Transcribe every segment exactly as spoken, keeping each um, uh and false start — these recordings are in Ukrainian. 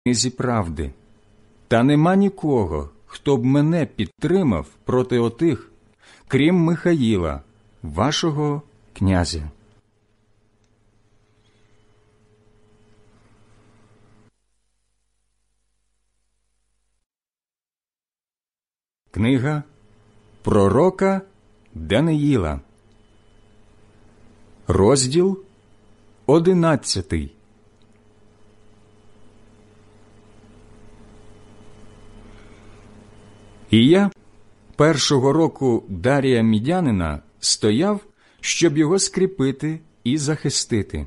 книзі правди, та нема нікого, хто б мене підтримав проти отих, крім Михаїла, вашого князя. Книга пророка Даниїла, розділ одинадцятий. І я першого року Дарія Мідянина стояв, щоб його скріпити і захистити.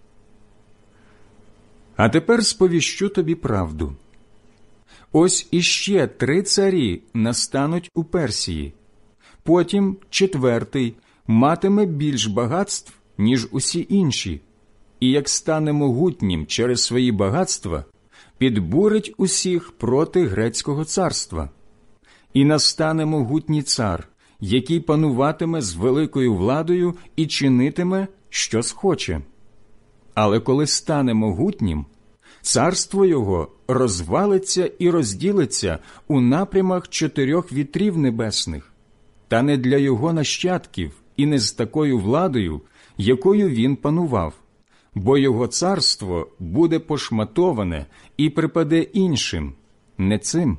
А тепер сповіщу тобі правду. Ось іще три царі настануть у Персії, потім четвертий матиме більш багатств, ніж усі інші, і як стане могутнім через свої багатства, підбурить усіх проти грецького царства. І настане могутній цар, який пануватиме з великою владою і чинитиме, що схоче. Але коли стане могутнім, царство його розвалиться і розділиться у напрямах чотирьох вітрів небесних, та не для його нащадків і не з такою владою, якою він панував, бо його царство буде пошматоване і припаде іншим, не цим.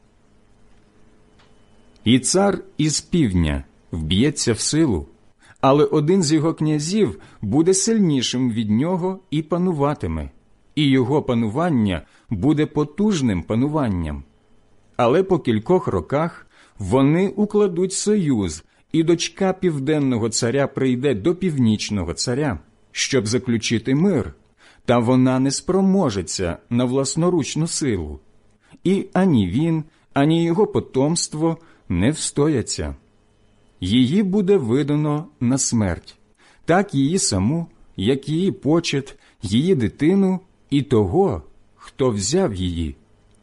І цар із півдня вб'ється в силу, але один з його князів буде сильнішим від нього і пануватиме, і його панування буде потужним пануванням. Але по кількох роках вони укладуть союз, і дочка південного царя прийде до північного царя, щоб заключити мир, та вона не спроможеться на власноручну силу. І ані він, ані його потомство не встояться. Її буде видано на смерть, так її саму, як її почет, її дитину і того, хто взяв її.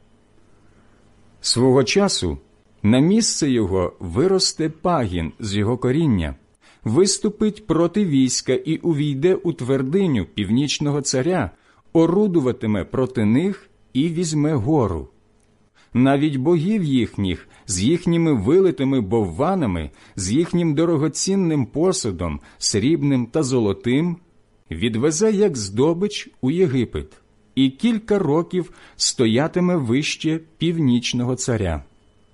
Свого часу на місце його виросте пагін з його коріння, виступить проти війська і увійде у твердиню північного царя, орудуватиме проти них і візьме гору. Навіть богів їхніх з їхніми вилитими бовванами, з їхнім дорогоцінним посудом, срібним та золотим, відвезе як здобич у Єгипет, і кілька років стоятиме вище північного царя.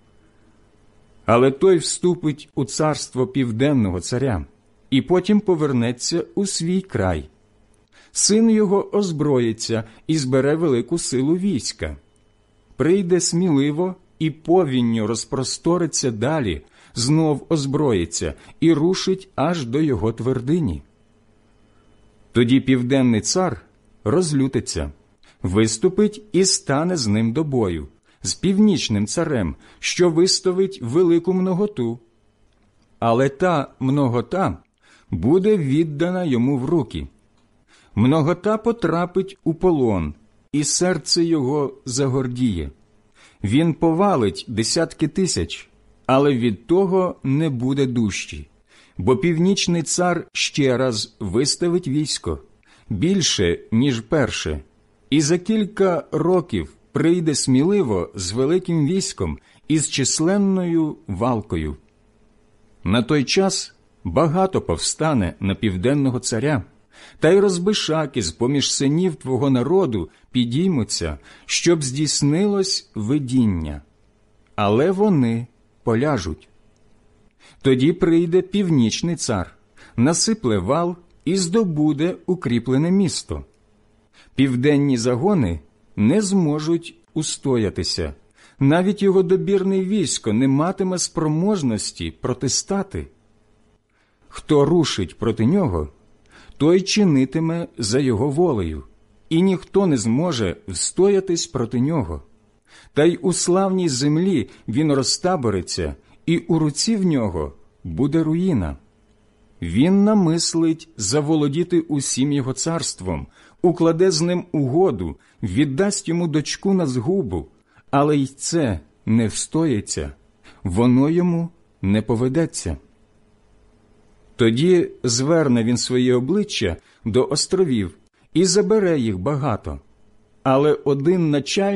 Але той вступить у царство південного царя, і потім повернеться у свій край. Син його озброїться і збере велику силу війська. Прийде сміливо і повінню розпросториться далі, знов озброїться і рушить аж до його твердині. Тоді південний цар розлютиться, виступить і стане з ним до бою, з північним царем, що виставить велику многоту. Але та многота буде віддана йому в руки. Многота потрапить у полон, і серце його загордіє. Він повалить десятки тисяч, але від того не буде дужчі, бо північний цар ще раз виставить військо, більше, ніж перше, і за кілька років прийде сміливо з великим військом і з численною валкою. На той час багато повстане на південного царя, та й розбишаки з-поміж синів твого народу підіймуться, щоб здійснилось видіння. Але вони поляжуть. Тоді прийде північний цар, насипле вал і здобуде укріплене місто. Південні загони не зможуть устоятися, навіть його добірне військо не матиме спроможності протистати. Хто рушить проти нього, той чинитиме за його волею, і ніхто не зможе встоятись проти нього. Та й у славній землі він розтабориться, і у руці в нього буде руїна. Він намислить заволодіти усім його царством, укладе з ним угоду, віддасть йому дочку на згубу, але й це не встоїться, воно йому не поведеться. Тоді зверне він своє обличчя до островів і забере їх багато, Але один начальник